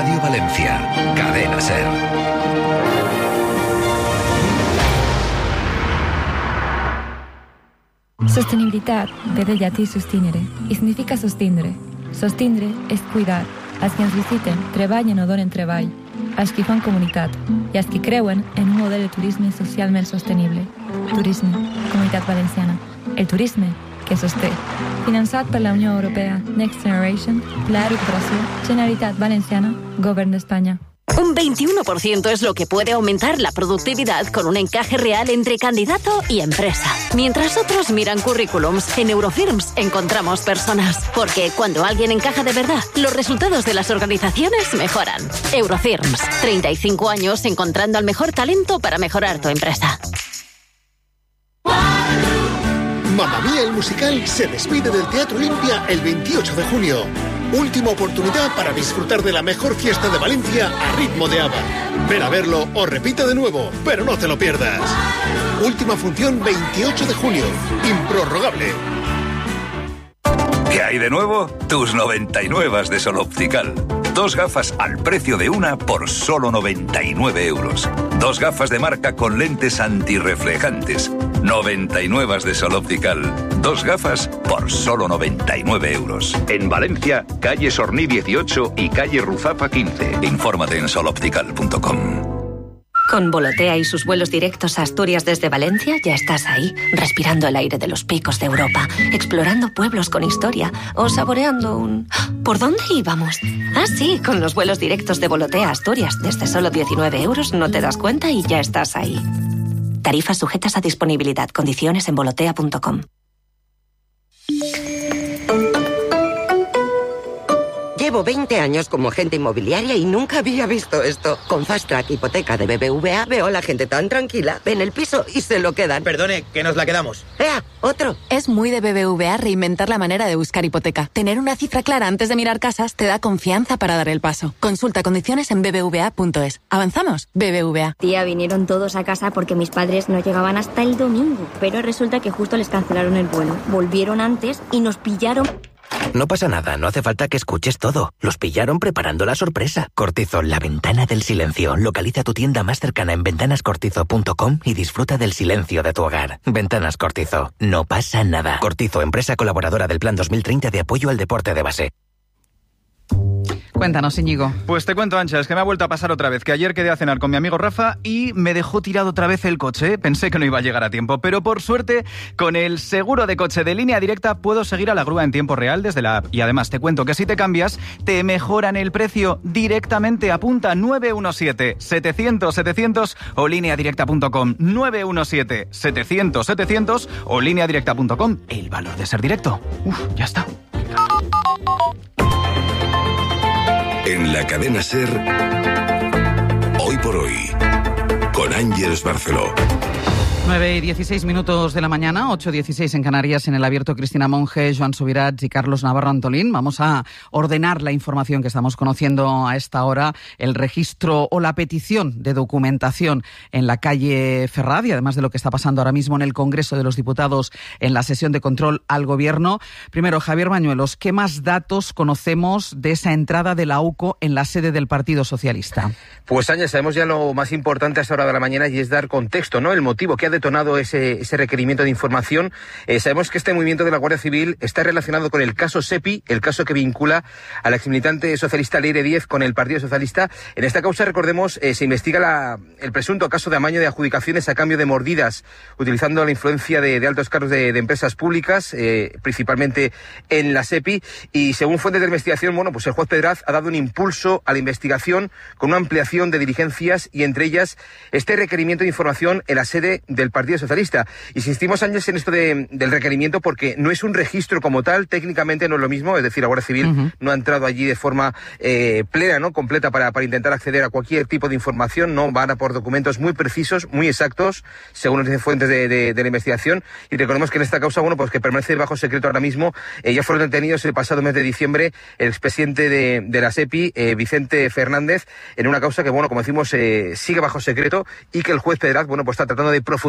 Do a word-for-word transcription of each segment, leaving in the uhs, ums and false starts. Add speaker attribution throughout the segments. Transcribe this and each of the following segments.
Speaker 1: Radio Valencia, Cadena SER.
Speaker 2: Sostenibilitat ve del llatí sustinere i significa sostindre. Sostindre és cuidar. Els que ens visiten treballen o donen treball, els que fan comunitat i els que creuen en un model de turisme socialment sostenible. Turisme, Comunitat Valenciana. El turisme que sosté. Finançat per la Unió Europea, Next Generation, Pla de Recuperació, Generalitat Valenciana, Govern d'Espanya.
Speaker 3: Un veintiuno por ciento es lo que puede aumentar la productividad con un encaje real entre candidato y empresa. Mientras otros miran currículums, en Eurofirms encontramos personas. Porque cuando alguien encaja de verdad, los resultados de las organizaciones mejoran. Eurofirms, treinta y cinco años encontrando al mejor talento para mejorar tu empresa.
Speaker 4: Mamma Mía el musical se despide del Teatro Olimpia el veintiocho de junio. Última oportunidad para disfrutar de la mejor fiesta de Valencia a ritmo de ABBA. Ven a verlo o repite de nuevo, pero no te lo pierdas. Última función veintiocho de junio. Improrrogable.
Speaker 1: ¿Qué hay de nuevo? Tus noventa y nueve de Sol Optical. Dos gafas al precio de una por solo noventa y nueve euros. Dos gafas de marca con lentes antirreflejantes. noventa y nueve de Sol Optical. Dos gafas por solo noventa y nueve euros. En Valencia, calle Sorní dieciocho y calle Ruzafa quince. Infórmate en sol optical punto com.
Speaker 3: Con Volotea y sus vuelos directos a Asturias desde Valencia ya estás ahí, respirando el aire de los picos de Europa, explorando pueblos con historia o saboreando un... ¿Por dónde íbamos? Ah, sí, con los vuelos directos de Volotea a Asturias desde solo diecinueve euros no te das cuenta y ya estás ahí. Tarifas sujetas a disponibilidad. Condiciones en volotea punto com.
Speaker 5: Llevo veinte años como agente inmobiliaria y nunca había visto esto. Con Fast Track Hipoteca de B B V A veo a la gente tan tranquila. Ven el piso y se lo quedan.
Speaker 6: Perdone, que nos la quedamos.
Speaker 5: ¡Ea! ¡Otro!
Speaker 7: Es muy de B B V A reinventar la manera de buscar hipoteca. Tener una cifra clara antes de mirar casas te da confianza para dar el paso. Consulta condiciones en b b v a punto es. ¿Avanzamos? B B V A.
Speaker 8: Tía, vinieron todos a casa porque mis padres no llegaban hasta el domingo. Pero resulta que justo les cancelaron el vuelo. Volvieron antes y nos pillaron...
Speaker 9: No pasa nada, no hace falta que escuches todo. Los pillaron preparando la sorpresa. Cortizo, la ventana del silencio. Localiza tu tienda más cercana en ventanas cortizo punto com y disfruta del silencio de tu hogar. Ventanas Cortizo. No pasa nada. Cortizo, empresa colaboradora del Plan dos mil treinta de apoyo al deporte de base.
Speaker 10: Cuéntanos, Íñigo.
Speaker 11: Pues te cuento, Ancha, es que me ha vuelto a pasar otra vez, que ayer quedé a cenar con mi amigo Rafa y me dejó tirado otra vez el coche. Pensé que no iba a llegar a tiempo, pero por suerte, con el seguro de coche de Línea Directa puedo seguir a la grúa en tiempo real desde la app. Y además te cuento que si te cambias, te mejoran el precio directamente. Apunta nueve uno siete, setecientos, setecientos o línea directa punto com. nueve uno siete, setecientos, setecientos o línea directa punto com. El valor de ser directo. Uf, ya está.
Speaker 1: En la cadena SER, hoy por hoy, con Ángeles Barceló.
Speaker 10: nueve y dieciséis minutos de la mañana, ocho y dieciséis en Canarias, en el abierto Cristina Monge, Joan Subirats y Carlos Navarro Antolín. Vamos a ordenar la información que estamos conociendo a esta hora, el registro o la petición de documentación en la calle Ferraz y además de lo que está pasando ahora mismo en el Congreso de los Diputados en la sesión de control al Gobierno. Primero, Javier Bañuelos, ¿qué más datos conocemos de esa entrada de la U C O en la sede del Partido Socialista?
Speaker 6: Pues, Ángel, sabemos ya lo más importante a esta hora de la mañana y es dar contexto, ¿no? El motivo que ha detonado ese, ese requerimiento de información. Eh, sabemos que este movimiento de la Guardia Civil está relacionado con el caso SEPI, el caso que vincula al exmilitante socialista Leire Díez con el Partido Socialista. En esta causa, recordemos, eh, se investiga la, el presunto caso de amaño de adjudicaciones a cambio de mordidas, utilizando la influencia de, de altos cargos de, de empresas públicas, eh, principalmente en la SEPI. Y según fuentes de investigación, bueno, pues el juez Pedraz ha dado un impulso a la investigación con una ampliación de diligencias y entre ellas este requerimiento de información en la sede de del Partido Socialista. Insistimos, Ángeles, en esto de, del requerimiento porque no es un registro como tal, técnicamente no es lo mismo, es decir, la Guardia Civil uh-huh. no ha entrado allí de forma eh, plena, no completa para, para intentar acceder a cualquier tipo de información, no, van a por documentos muy precisos, muy exactos, según nos dicen fuentes de, de, de la investigación, y recordemos que en esta causa, bueno, pues que permanece bajo secreto ahora mismo, eh, ya fueron detenidos el pasado mes de diciembre el expresidente de, de la SEPI, eh, Vicente Fernández, en una causa que, bueno, como decimos, eh, sigue bajo secreto y que el juez Pedraz, bueno, pues está tratando de profundizar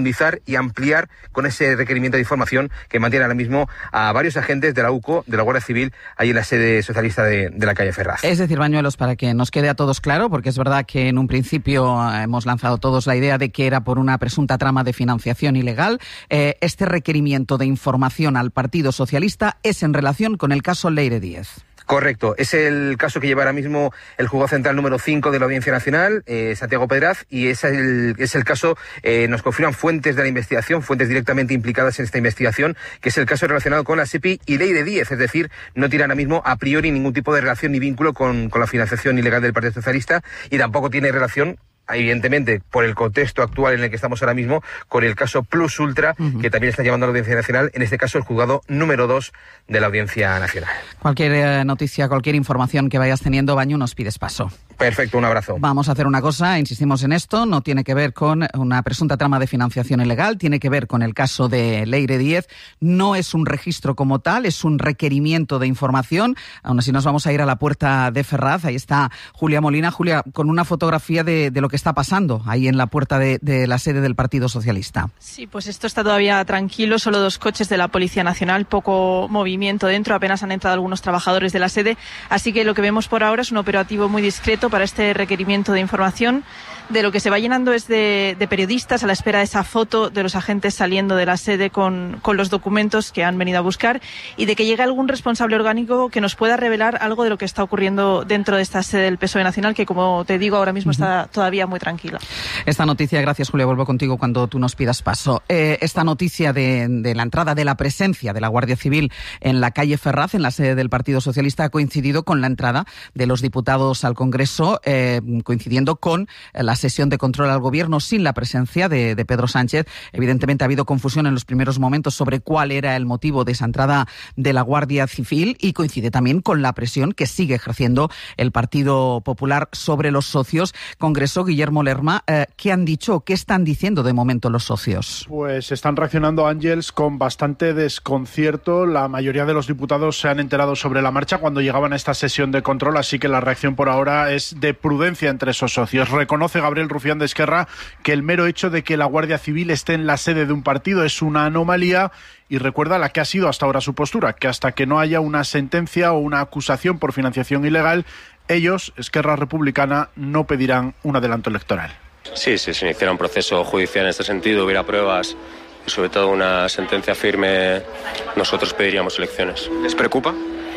Speaker 6: profundizar y ampliar con ese requerimiento de información que mantiene ahora mismo a varios agentes de la U C O, de la Guardia Civil, ahí en la sede socialista de, de la calle Ferraz.
Speaker 10: Es decir, Bañuelos, para que nos quede a todos claro, porque es verdad que en un principio hemos lanzado todos la idea de que era por una presunta trama de financiación ilegal, eh, este requerimiento de información al Partido Socialista es en relación con el caso Leire Díez.
Speaker 6: Correcto, es el caso que lleva ahora mismo el juzgado central número cinco de la Audiencia Nacional, eh, Santiago Pedraz, y es el, es el caso, eh, nos confirman fuentes de la investigación, fuentes directamente implicadas en esta investigación, que es el caso relacionado con la SEPI y Leire Díez, es decir, no tiene ahora mismo a priori ningún tipo de relación ni vínculo con, con la financiación ilegal del Partido Socialista, y tampoco tiene relación, evidentemente, por el contexto actual en el que estamos ahora mismo, con el caso Plus Ultra, uh-huh. que también está llevando a la Audiencia Nacional, en este caso el juzgado número dos de la Audiencia Nacional.
Speaker 10: Cualquier eh, noticia, cualquier información que vayas teniendo, Bañu, nos pides paso.
Speaker 6: Perfecto, un abrazo.
Speaker 10: Vamos a hacer una cosa, insistimos en esto, no tiene que ver con una presunta trama de financiación ilegal, tiene que ver con el caso de Leire Díez, no es un registro como tal, es un requerimiento de información. Aún así nos vamos a ir a la puerta de Ferraz, ahí está Julia Molina. Julia, con una fotografía de, de lo que está pasando ahí en la puerta de, de la sede del Partido Socialista.
Speaker 12: Sí, pues esto está todavía tranquilo, solo dos coches de la Policía Nacional, poco movimiento dentro, apenas han entrado algunos trabajadores de la sede, así que lo que vemos por ahora es un operativo muy discreto para este requerimiento de información. De lo que se va llenando es de, de periodistas a la espera de esa foto de los agentes saliendo de la sede con, con los documentos que han venido a buscar y de que llegue algún responsable orgánico que nos pueda revelar algo de lo que está ocurriendo dentro de esta sede del P S O E Nacional, que, como te digo, ahora mismo está todavía muy tranquila.
Speaker 10: Esta noticia, gracias Julia, vuelvo contigo cuando tú nos pidas paso. Eh, esta noticia de, de la entrada de la presencia de la Guardia Civil en la calle Ferraz, en la sede del Partido Socialista, ha coincidido con la entrada de los diputados al Congreso, eh, coincidiendo con la sesión de control al Gobierno sin la presencia de, de Pedro Sánchez. Evidentemente ha habido confusión en los primeros momentos sobre cuál era el motivo de esa entrada de la Guardia Civil y coincide también con la presión que sigue ejerciendo el Partido Popular sobre los socios. Congreso, Guillermo Lerma, eh, ¿qué han dicho? ¿Qué están diciendo de momento los socios?
Speaker 13: Pues están reaccionando, Ángels, con bastante desconcierto. La mayoría de los diputados se han enterado sobre la marcha cuando llegaban a esta sesión de control, así que la reacción por ahora es de prudencia entre esos socios. Reconoce Gabriel Rufián de Esquerra que el mero hecho de que la Guardia Civil esté en la sede de un partido es una anomalía y recuerda la que ha sido hasta ahora su postura, que hasta que no haya una sentencia o una acusación por financiación ilegal, ellos, Esquerra Republicana, no pedirán un adelanto electoral.
Speaker 14: Sí, si se iniciara un proceso judicial en este sentido, hubiera pruebas y sobre todo una sentencia firme, nosotros pediríamos elecciones.
Speaker 15: ¿Les preocupa?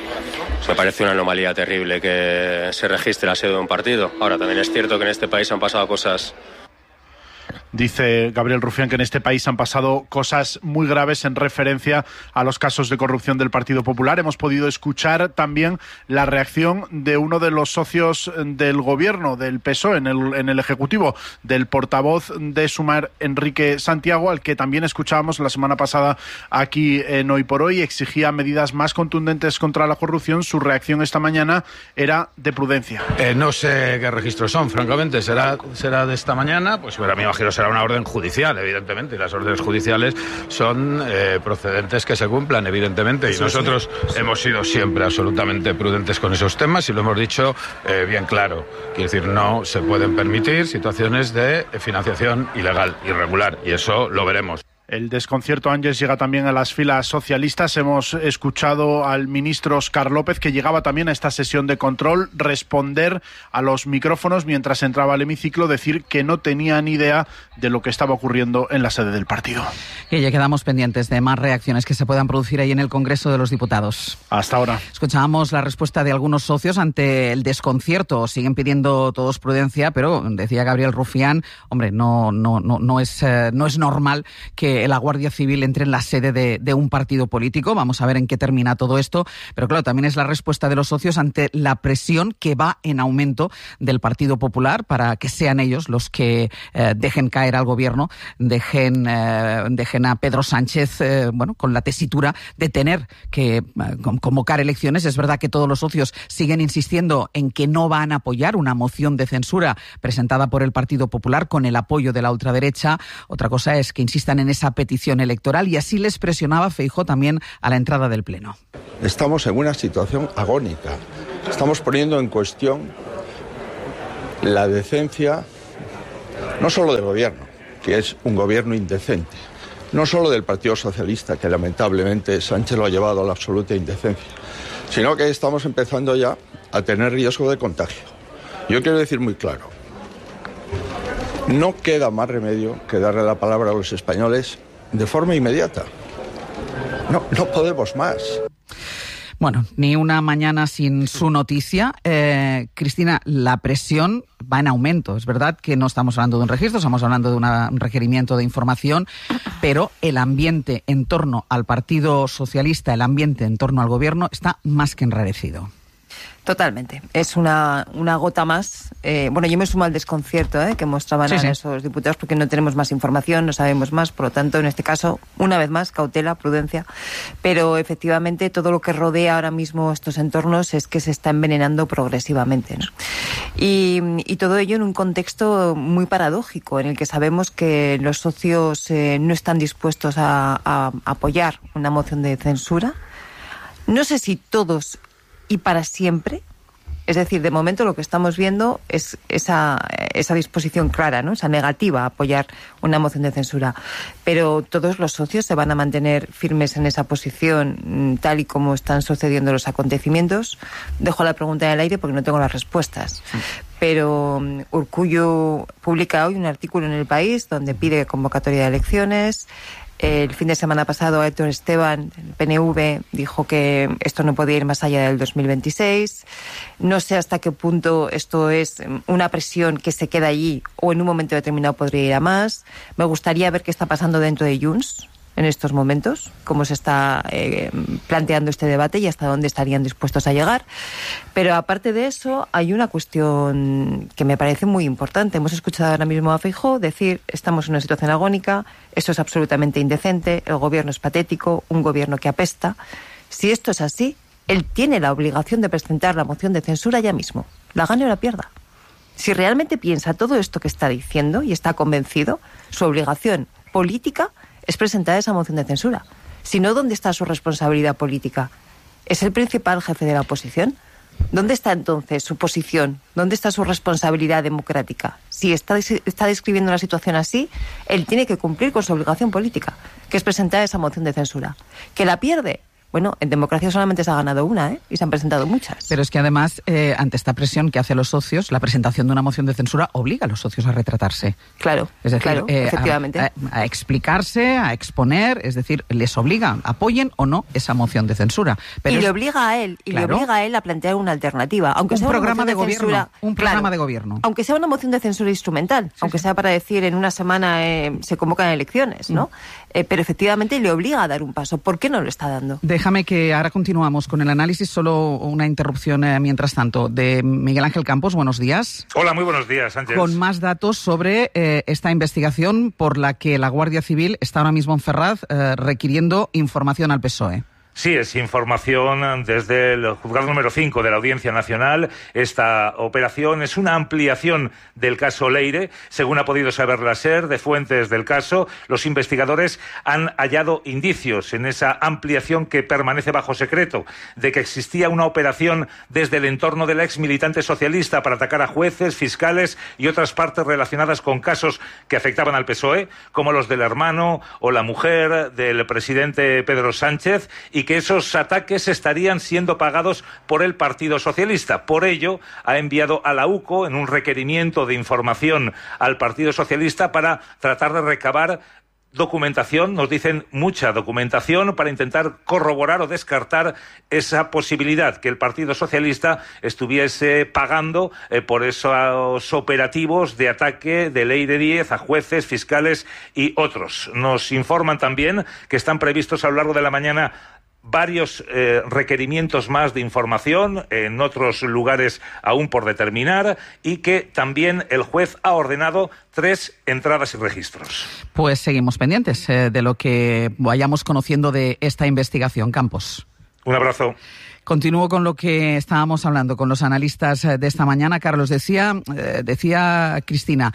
Speaker 14: Me parece una anomalía terrible que se registre la sede de un partido. Ahora, también es cierto que en este país han pasado cosas...
Speaker 13: Dice Gabriel Rufián que en este país han pasado cosas muy graves en referencia a los casos de corrupción del Partido Popular. Hemos podido escuchar también la reacción de uno de los socios del gobierno del P S O E en el, en el Ejecutivo, del portavoz de Sumar, Enrique Santiago, al que también escuchábamos la semana pasada aquí en Hoy por Hoy. Exigía medidas más contundentes contra la corrupción. Su reacción esta mañana era de prudencia.
Speaker 16: Eh, no sé qué registros son, francamente. Será, será de esta mañana, pues pero a mí imagino será una orden judicial, evidentemente, y las órdenes judiciales son eh, procedentes que se cumplan, evidentemente, y nosotros hemos sido siempre absolutamente prudentes con esos temas y lo hemos dicho eh, bien claro. Quiero decir, no se pueden permitir situaciones de financiación ilegal, irregular, y eso lo veremos.
Speaker 13: El desconcierto, Ángels, llega también a las filas socialistas. Hemos escuchado al ministro Óscar López, que llegaba también a esta sesión de control, responder a los micrófonos mientras entraba al hemiciclo, decir que no tenía ni idea de lo que estaba ocurriendo en la sede del partido.
Speaker 10: Y ya quedamos pendientes de más reacciones que se puedan producir ahí en el Congreso de los Diputados.
Speaker 13: Hasta ahora.
Speaker 10: Escuchábamos la respuesta de algunos socios ante el desconcierto. Siguen pidiendo todos prudencia, pero decía Gabriel Rufián, hombre, no, no, no, no es, eh, no es normal que la Guardia Civil entre en la sede de, de un partido político. Vamos a ver en qué termina todo esto. Pero claro, también es la respuesta de los socios ante la presión que va en aumento del Partido Popular para que sean ellos los que eh, dejen caer al gobierno, dejen, eh, dejen a Pedro Sánchez eh, bueno, con la tesitura de tener que eh, convocar elecciones. Es verdad que todos los socios siguen insistiendo en que no van a apoyar una moción de censura presentada por el Partido Popular con el apoyo de la ultraderecha. Otra cosa es que insistan en esa petición electoral y así les presionaba Feijóo también a la entrada del Pleno.
Speaker 17: Estamos en una situación agónica. Estamos poniendo en cuestión la decencia no solo del gobierno, que es un gobierno indecente. No solo del Partido Socialista, que lamentablemente Sánchez lo ha llevado a la absoluta indecencia, sino que estamos empezando ya a tener riesgo de contagio. Yo quiero decir muy claro, no queda más remedio que darle la palabra a los españoles de forma inmediata. No, no podemos más.
Speaker 10: Bueno, ni una mañana sin su noticia. Eh, Cristina, la presión va en aumento. Es verdad que no estamos hablando de un registro, estamos hablando de una, un requerimiento de información, pero el ambiente en torno al Partido Socialista, el ambiente en torno al Gobierno, está más que enrarecido.
Speaker 15: Totalmente. Es una, una gota más. Eh, bueno, yo me sumo al desconcierto eh, que mostraban sí, sí. esos diputados porque no tenemos más información, no sabemos más. Por lo tanto, en este caso, una vez más, cautela, prudencia. Pero efectivamente, todo lo que rodea ahora mismo estos entornos es que se está envenenando progresivamente, ¿no? Y, y todo ello en un contexto muy paradójico, en el que sabemos que los socios eh, no están dispuestos a, a apoyar una moción de censura. No sé si todos y para siempre. Es decir, de momento lo que estamos viendo es esa, esa disposición clara, ¿no? Esa negativa a apoyar una moción de censura. Pero todos los socios se van a mantener firmes en esa posición tal y como están sucediendo los acontecimientos. Dejo la pregunta en el aire porque no tengo las respuestas. Sí. Pero um, Urkullu publica hoy un artículo en El País donde pide convocatoria de elecciones. El fin de semana pasado Héctor Esteban, el P N V, dijo que esto no podía ir más allá del dos mil veintiséis. No sé hasta qué punto esto es una presión que se queda allí o en un momento determinado podría ir a más. Me gustaría ver qué está pasando dentro de Junts en estos momentos, cómo se está eh, planteando este debate y hasta dónde estarían dispuestos a llegar. Pero aparte de eso, hay una cuestión que me parece muy importante. Hemos escuchado ahora mismo a Feijóo decir, estamos en una situación agónica, eso es absolutamente indecente, el gobierno es patético, un gobierno que apesta. Si esto es así, él tiene la obligación de presentar la moción de censura ya mismo, la gane o la pierda. Si realmente piensa todo esto que está diciendo y está convencido, su obligación política es presentar esa moción de censura. Si no, ¿dónde está su responsabilidad política? ¿Es el principal jefe de la oposición? ¿Dónde está entonces su posición? ¿Dónde está su responsabilidad democrática? Si está, está describiendo la situación así, él tiene que cumplir con su obligación política, que es presentar esa moción de censura. ¿Que la pierde? Bueno, en democracia solamente se ha ganado una, ¿eh? Y se han presentado muchas.
Speaker 10: Pero es que además, eh, ante esta presión que hace los socios, la presentación de una moción de censura obliga a los socios a retratarse.
Speaker 15: Claro,
Speaker 10: es decir,
Speaker 15: claro,
Speaker 10: eh,
Speaker 15: efectivamente.
Speaker 10: A, a, a explicarse, a exponer, es decir, les obliga, apoyen o no esa moción de censura. Pero
Speaker 15: y
Speaker 10: es,
Speaker 15: le obliga a él, y
Speaker 10: claro,
Speaker 15: le obliga a él a plantear una alternativa, aunque
Speaker 10: un
Speaker 15: sea
Speaker 10: programa
Speaker 15: una moción
Speaker 10: de,
Speaker 15: de
Speaker 10: gobierno,
Speaker 15: censura,
Speaker 10: un programa
Speaker 15: claro,
Speaker 10: de gobierno.
Speaker 15: Aunque sea una moción de censura instrumental, sí, aunque sí. sea para decir en una semana eh, se convocan elecciones, ¿no? Mm. Eh, pero efectivamente le obliga a dar un paso. ¿Por qué no lo está dando?
Speaker 10: Déjame que ahora continuamos con el análisis, solo una interrupción eh, mientras tanto, de Miguel Ángel Campos. Buenos días.
Speaker 18: Hola, muy buenos días, Sánchez.
Speaker 10: Con más datos sobre eh, esta investigación por la que la Guardia Civil está ahora mismo en Ferraz eh, requiriendo información al P S O E.
Speaker 18: Sí, es información desde el juzgado número cinco de la Audiencia Nacional. Esta operación es una ampliación del caso Leire. Según ha podido saber la SER, de fuentes del caso, los investigadores han hallado indicios en esa ampliación que permanece bajo secreto, de que existía una operación desde el entorno de la ex militante socialista para atacar a jueces, fiscales y otras partes relacionadas con casos que afectaban al P S O E, como los del hermano o la mujer del presidente Pedro Sánchez, y que esos ataques estarían siendo pagados por el Partido Socialista. Por ello, ha enviado a la U C O en un requerimiento de información al Partido Socialista para tratar de recabar documentación, nos dicen mucha documentación, para intentar corroborar o descartar esa posibilidad que el Partido Socialista estuviese pagando eh, por esos operativos de ataque de Leire Díez a jueces, fiscales y otros. Nos informan también que están previstos a lo largo de la mañana varios eh, requerimientos más de información en otros lugares aún por determinar, y que también el juez ha ordenado tres entradas y registros.
Speaker 10: Pues seguimos pendientes eh, de lo que vayamos conociendo de esta investigación, Campos.
Speaker 18: Un abrazo.
Speaker 10: Continúo con lo que estábamos hablando con los analistas de esta mañana. Carlos, decía, eh, decía Cristina,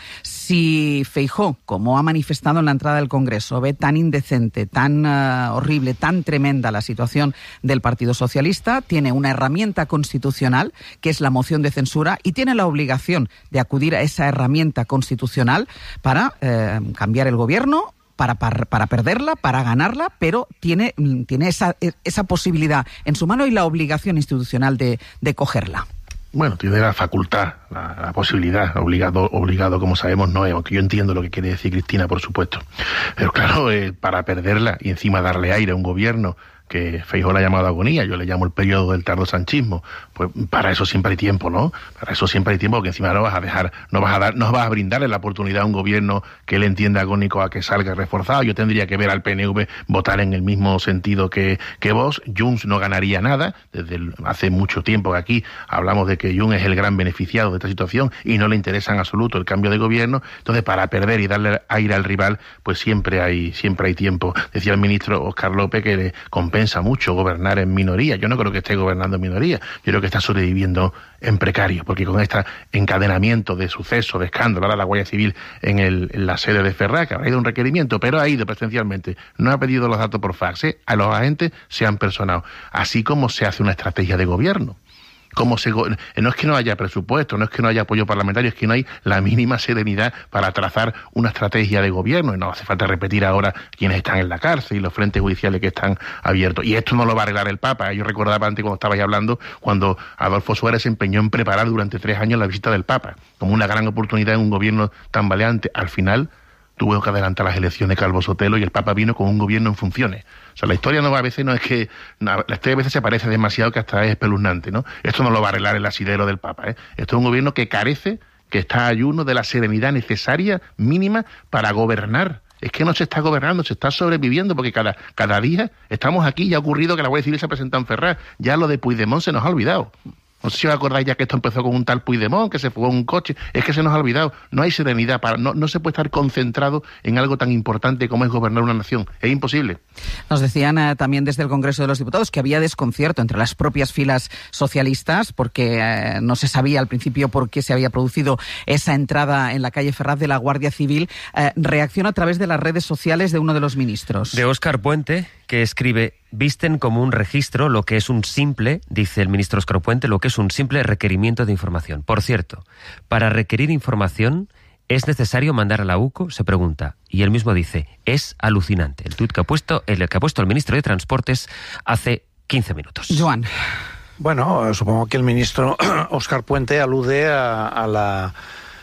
Speaker 10: si Feijóo, como ha manifestado en la entrada del Congreso, ve tan indecente, tan uh, horrible, tan tremenda la situación del Partido Socialista, tiene una herramienta constitucional, que es la moción de censura, y tiene la obligación de acudir a esa herramienta constitucional para eh, cambiar el gobierno, Para, para, para perderla, para ganarla, pero tiene, tiene esa, esa posibilidad en su mano y la obligación institucional de, de cogerla.
Speaker 19: Bueno, tiene la facultad, la, la posibilidad, obligado, obligado, como sabemos, no es, aunque yo entiendo lo que quiere decir Cristina, por supuesto. Pero claro, eh, para perderla y encima darle aire a un gobierno que Feijóo le ha llamado agonía, yo le llamo el periodo del tardosanchismo, pues para eso siempre hay tiempo, ¿no? Para eso siempre hay tiempo, porque encima no vas a dejar, no vas a dar, no vas a brindarle la oportunidad a un gobierno que le entienda agónico a que salga reforzado. Yo tendría que ver al P N V votar en el mismo sentido que, que vos. Junts no ganaría nada, desde el, hace mucho tiempo que aquí hablamos de que Junts es el gran beneficiado de esta situación y no le interesa en absoluto el cambio de gobierno. Entonces, para perder y darle aire al rival, pues siempre hay, siempre hay tiempo. Decía el ministro Óscar López que le compensa mucho gobernar en minoría. Yo no creo que esté gobernando en minoría, yo creo que está sobreviviendo en precario, porque con este encadenamiento de sucesos, de escándalo, ahora la Guardia Civil en, el, en la sede de Ferraz, que habrá ido un requerimiento, pero ha ido presencialmente, no ha pedido los datos por fax, ¿eh? A los agentes se han personado, así como se hace una estrategia de gobierno. Cómo se, no es que no haya presupuesto, no es que no haya apoyo parlamentario, es que no hay la mínima serenidad para trazar una estrategia de gobierno, y no hace falta repetir ahora quiénes están en la cárcel y los frentes judiciales que están abiertos. Y esto no lo va a arreglar el Papa. Yo recordaba antes cuando estabais hablando, cuando Adolfo Suárez se empeñó en preparar durante tres años la visita del Papa, como una gran oportunidad en un gobierno tambaleante. Al final tuvo que adelantar las elecciones Calvo Sotelo y el Papa vino con un gobierno en funciones. O sea, la historia no va, a veces no es que, no, la historia a veces se parece demasiado que hasta es espeluznante, ¿no? Esto no lo va a arreglar el asidero del Papa, ¿eh? Esto es un gobierno que carece, que está a ayuno de la serenidad necesaria, mínima, para gobernar. Es que no se está gobernando, se está sobreviviendo, porque cada, cada día estamos aquí, ya ha ocurrido que la Guardia Civil se ha presentado en Ferraz, ya lo de Puigdemont se nos ha olvidado. No sé si os acordáis ya que esto empezó con un tal Puigdemont, que se fugó en un coche. Es que se nos ha olvidado. No hay serenidad. Para, no, no se puede estar concentrado en algo tan importante como es gobernar una nación. Es imposible.
Speaker 10: Nos decían eh, también desde el Congreso de los Diputados que había desconcierto entre las propias filas socialistas, porque eh, no se sabía al principio por qué se había producido esa entrada en la calle Ferraz de la Guardia Civil. Eh, reacciona a través de las redes sociales de uno de los ministros.
Speaker 20: De Óscar Puente, que escribe: visten como un registro lo que es un simple, dice el ministro Óscar Puente, lo que es un simple requerimiento de información. Por cierto, para requerir información, ¿es necesario mandar a la U C O? Se pregunta. Y él mismo dice, es alucinante. El tuit que ha puesto, el que ha puesto el ministro de Transportes hace quince minutos.
Speaker 10: Joan.
Speaker 21: Bueno, supongo que el ministro Óscar Puente alude a, a la...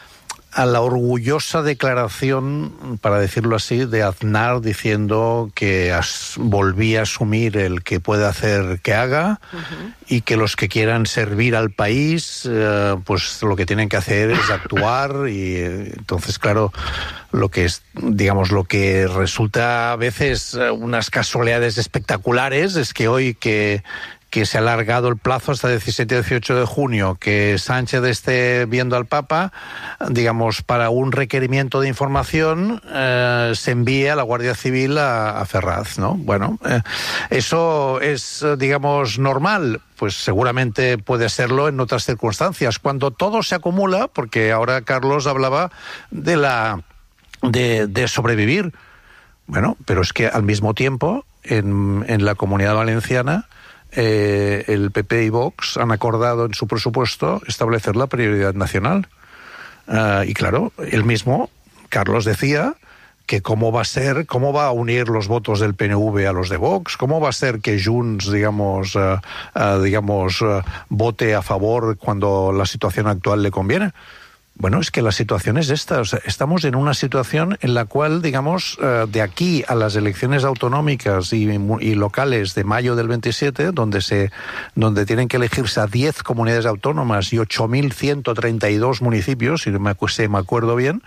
Speaker 21: a la orgullosa declaración, para decirlo así, de Aznar diciendo que as, volvía a asumir el que puede hacer que haga, uh-huh, y que los que quieran servir al país, eh, pues lo que tienen que hacer es actuar. Y eh, entonces, claro, lo que es, digamos, lo que resulta a veces eh, unas casualidades espectaculares es que hoy que que se ha alargado el plazo hasta diecisiete y dieciocho de junio, que Sánchez esté viendo al Papa, digamos, para un requerimiento de información, eh, se envíe a la Guardia Civil a, a Ferraz, ¿no? Bueno, eh, eso es, digamos, normal. Pues seguramente puede serlo en otras circunstancias. Cuando todo se acumula, porque ahora Carlos hablaba de la de, de sobrevivir. Bueno, pero es que al mismo tiempo, en, en la Comunidad Valenciana, Eh, el P P y Vox han acordado en su presupuesto establecer la prioridad nacional. Uh, y claro, él mismo, Carlos, decía que cómo va a ser, cómo va a unir los votos del P N V a los de Vox, cómo va a ser que Junts, digamos, uh, uh, digamos uh, vote a favor cuando la situación actual le conviene. Bueno, es que la situación es esta. O sea, estamos en una situación en la cual, digamos, uh, de aquí a las elecciones autonómicas y, y locales de mayo del veintisiete, donde se donde tienen que elegirse a diez comunidades autónomas y ocho mil ciento treinta y dos municipios, si me, si me acuerdo bien,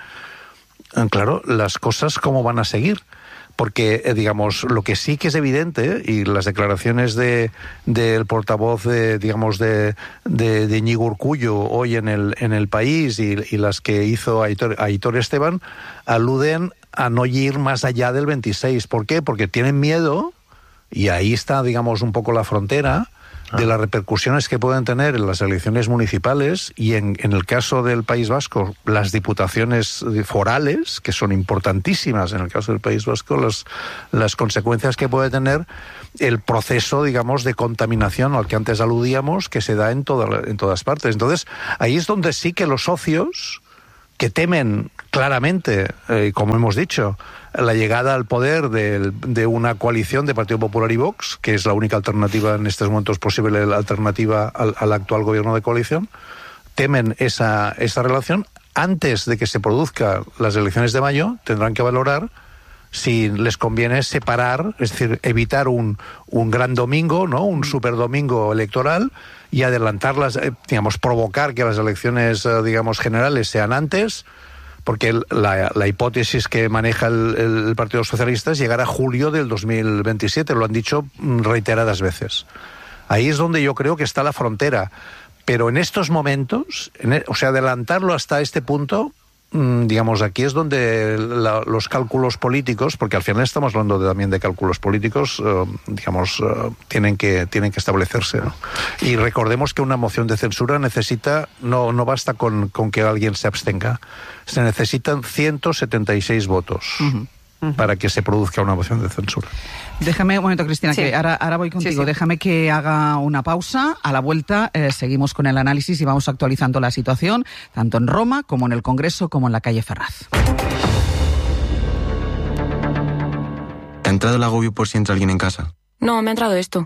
Speaker 21: claro, las cosas cómo van a seguir. Porque, eh, digamos, lo que sí que es evidente, y las declaraciones de del portavoz, de, digamos, de, de, de Íñigo Urkullu hoy en el en el País, y, y las que hizo Aitor, Aitor Esteban, aluden a no ir más allá del veintiséis. ¿Por qué? Porque tienen miedo, y ahí está, digamos, un poco la frontera, de las repercusiones que pueden tener en las elecciones municipales y en, en el caso del País Vasco, las diputaciones forales, que son importantísimas en el caso del País Vasco, las, las consecuencias que puede tener el proceso, digamos, de contaminación al que antes aludíamos, que se da en, toda, en todas partes. Entonces, ahí es donde sí que los socios que temen claramente, eh, como hemos dicho, la llegada al poder de, de una coalición de Partido Popular y Vox, que es la única alternativa en estos momentos posible, la alternativa al, al actual gobierno de coalición, temen esa, esa relación. Antes de que se produzcan las elecciones de mayo, tendrán que valorar si les conviene separar, es decir, evitar un, un gran domingo, ¿no?, un super domingo electoral, y adelantarlas, digamos, provocar que las elecciones, digamos, generales sean antes, porque la, la hipótesis que maneja el, el Partido Socialista es llegar a julio del dos mil veintisiete, lo han dicho reiteradas veces. Ahí es donde yo creo que está la frontera. Pero en estos momentos, en el, o sea, adelantarlo hasta este punto, digamos, aquí es donde la, los cálculos políticos, porque al final estamos hablando de, también de cálculos políticos, eh, digamos, eh, tienen que tienen que establecerse, ¿no? Y recordemos que una moción de censura necesita, no, no basta con, con que alguien se abstenga, se necesitan ciento setenta y seis votos. Uh-huh. Para que se produzca una moción de censura.
Speaker 10: Déjame un momento, Cristina, sí. que ahora, ahora voy contigo. Sí, sí. Déjame que haga una pausa. A la vuelta eh, seguimos con el análisis y vamos actualizando la situación, tanto en Roma como en el Congreso, como en la calle Ferraz.
Speaker 2: ¿Te ha entrado el agobio por si entra alguien en casa?
Speaker 22: No, me ha entrado esto.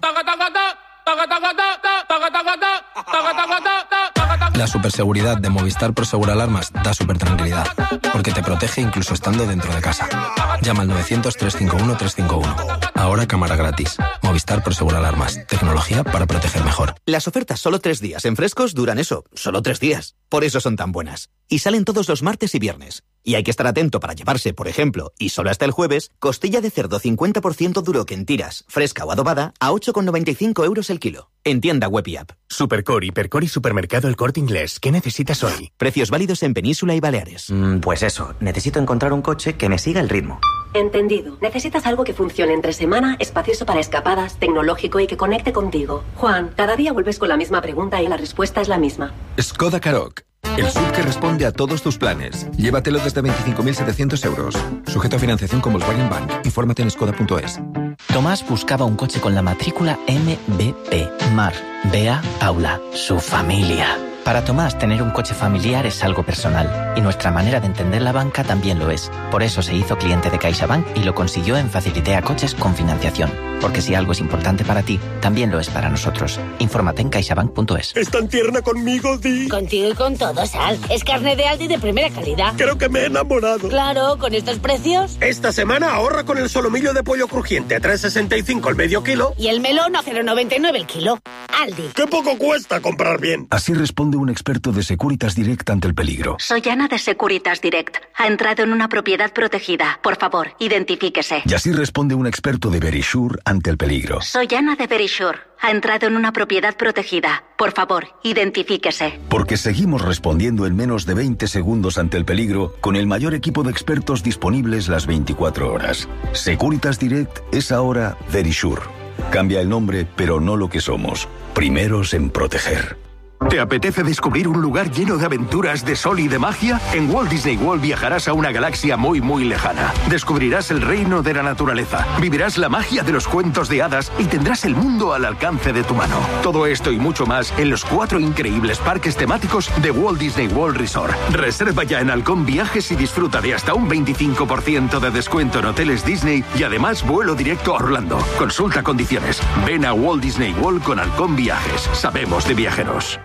Speaker 2: La superseguridad de Movistar Prosegur Alarmas da super tranquilidad, porque te protege incluso estando dentro de casa. Llama al novecientos, trescientos cincuenta y uno, trescientos cincuenta y uno. Ahora cámara gratis. Movistar Prosegur Alarmas. Tecnología para proteger mejor.
Speaker 23: Las ofertas solo tres días en Frescos duran eso, solo tres días. Por eso son tan buenas. Y salen todos los martes y viernes. Y hay que estar atento para llevarse, por ejemplo, y solo hasta el jueves, costilla de cerdo cincuenta por ciento duro que en tiras, fresca o adobada, a ocho con noventa y cinco euros el kilo. En tienda web y app.
Speaker 24: Supercore, Hipercore y Supermercado El Corte Inglés. ¿Qué necesitas hoy?
Speaker 23: Precios válidos en Península y Baleares.
Speaker 25: Mm, pues eso, necesito encontrar un coche que me siga el ritmo.
Speaker 26: Entendido. Necesitas algo que funcione entre semana, espacioso para escapadas, tecnológico y que conecte contigo. Juan, cada día vuelves con la misma pregunta y la respuesta es la misma.
Speaker 27: Skoda Karoq. El S U V que responde a todos tus planes. Llévatelo desde veinticinco mil setecientos euros. Sujeto a financiación con Volkswagen Bank. Infórmate en skoda punto es.
Speaker 28: Tomás buscaba un coche con la matrícula M B P. Mar, Bea, Paula, su familia. Para Tomás, tener un coche familiar es algo personal, y nuestra manera de entender la banca también lo es. Por eso se hizo cliente de CaixaBank y lo consiguió en Facilitea Coches con financiación. Porque si algo es importante para ti, también lo es para nosotros. Infórmate en caixabank punto es.
Speaker 29: ¿Es tan tierna conmigo, Di?
Speaker 30: Contigo y con todo, Sal. Es carne de Aldi de primera calidad.
Speaker 29: Creo que me he enamorado.
Speaker 30: Claro, con estos precios.
Speaker 29: Esta semana ahorra con el solomillo de pollo crujiente a tres sesenta y cinco el medio kilo.
Speaker 30: Y el melón a cero noventa y nueve el kilo. Aldi.
Speaker 29: ¡Qué poco cuesta comprar bien!
Speaker 31: Así responde un experto de Securitas Direct ante el peligro.
Speaker 32: Soy Ana de Securitas Direct. Ha entrado en una propiedad protegida. Por favor, identifíquese.
Speaker 31: Y así responde un experto de Verisure ante el peligro.
Speaker 32: Soy Ana de Verisure. Ha entrado en una propiedad protegida. Por favor, identifíquese.
Speaker 31: Porque seguimos respondiendo en menos de veinte segundos ante el peligro con el mayor equipo de expertos disponibles las veinticuatro horas. Securitas Direct es ahora Verisure. Cambia el nombre, pero no lo que somos. Primeros en proteger.
Speaker 33: ¿Te apetece descubrir un lugar lleno de aventuras, de sol y de magia? En Walt Disney World viajarás a una galaxia muy, muy lejana. Descubrirás el reino de la naturaleza, vivirás la magia de los cuentos de hadas y tendrás el mundo al alcance de tu mano. Todo esto y mucho más en los cuatro increíbles parques temáticos de Walt Disney World Resort. Reserva ya en Halcón Viajes y disfruta de hasta un veinticinco por ciento de descuento en hoteles Disney y además vuelo directo a Orlando. Consulta condiciones. Ven a Walt Disney World con Halcón Viajes. Sabemos de viajeros.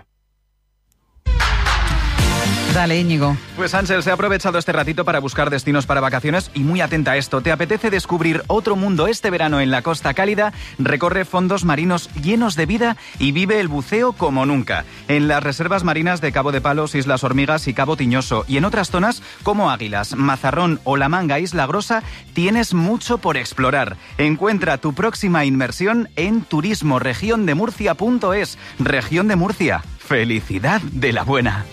Speaker 10: Dale, Íñigo.
Speaker 11: Pues Ángel, se ha aprovechado este ratito para buscar destinos para vacaciones y muy atenta a esto. ¿Te apetece descubrir otro mundo este verano en la Costa Cálida? Recorre fondos marinos llenos de vida y vive el buceo como nunca. En las reservas marinas de Cabo de Palos, Islas Hormigas y Cabo Tiñoso y en otras zonas como Águilas, Mazarrón o La Manga, Isla Grosa, tienes mucho por explorar. Encuentra tu próxima inmersión en turismo región de murcia punto es. Región de Murcia. Felicidad de la buena.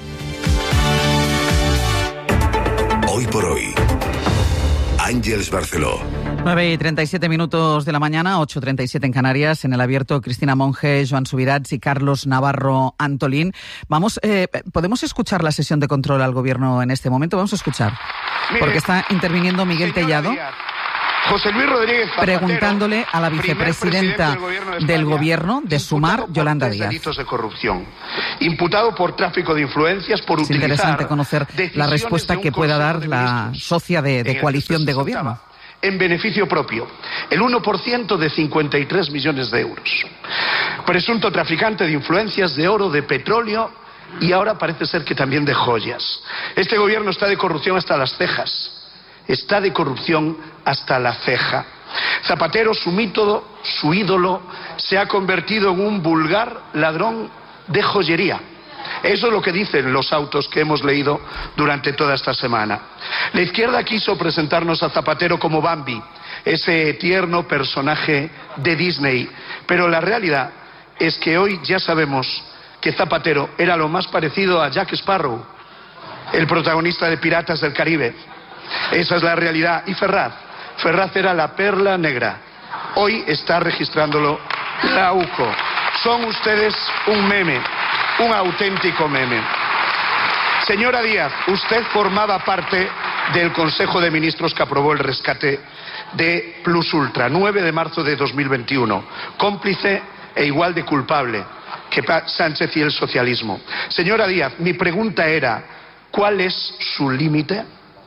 Speaker 34: Hoy por hoy, Àngels Barceló.
Speaker 10: nueve y treinta y siete minutos de la mañana, ocho y treinta y siete en Canarias, en el abierto Cristina Monge, Joan Subirats y Carlos Navarro Antolín. Vamos, eh, ¿podemos escuchar la sesión de control al Gobierno en este momento? Vamos a escuchar,
Speaker 1: Mire,
Speaker 10: porque está interviniendo Miguel Tellado.
Speaker 1: Díaz, José Luis Rodríguez Zapatero,
Speaker 10: preguntándole a la vicepresidenta del Gobierno de, España, del gobierno, de Sumar, Yolanda Díaz.
Speaker 1: Delitos de corrupción, imputado por tráfico de influencias, por
Speaker 10: es
Speaker 1: utilizar...
Speaker 10: Es interesante conocer la respuesta que pueda dar la socia de, de coalición de gobierno.
Speaker 1: En beneficio propio, el uno por ciento de cincuenta y tres millones de euros. Presunto traficante de influencias, de oro, de petróleo y ahora parece ser que también de joyas. Este gobierno está de corrupción hasta las cejas. Está de corrupción hasta la ceja. Zapatero, su mito, su ídolo, se ha convertido en un vulgar ladrón de joyería. Eso es lo que dicen los autos que hemos leído durante toda esta semana. La izquierda quiso presentarnos a Zapatero como Bambi, ese tierno personaje de Disney, pero la realidad es que hoy ya sabemos que Zapatero era lo más parecido a Jack Sparrow, el protagonista de Piratas del Caribe. Esa es la realidad. Y Ferraz, Ferraz era la perla negra. Hoy está registrándolo la U C O. Son ustedes un meme, un auténtico meme. Señora Díaz, usted formaba parte del Consejo de Ministros que aprobó el rescate de Plus Ultra, nueve de marzo de dos mil veintiuno, cómplice e igual de culpable que Sánchez y el socialismo. Señora Díaz, mi pregunta era, ¿cuál es su límite?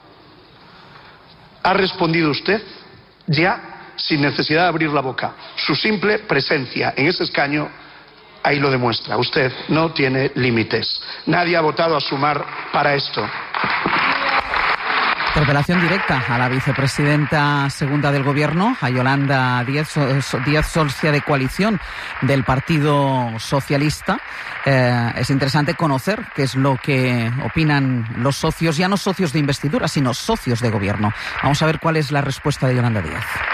Speaker 1: ¿Ha respondido usted ya sin necesidad de abrir la boca? Su simple presencia en ese escaño ahí lo demuestra. Usted no tiene límites. Nadie ha votado a Sumar para esto.
Speaker 10: Interpelación directa a la vicepresidenta segunda del Gobierno, a Yolanda Díaz, Díaz socia de coalición del Partido Socialista. Eh, es interesante conocer qué es lo que opinan los socios, ya no socios de investidura, sino socios de Gobierno. Vamos a ver cuál es la respuesta de Yolanda Díaz.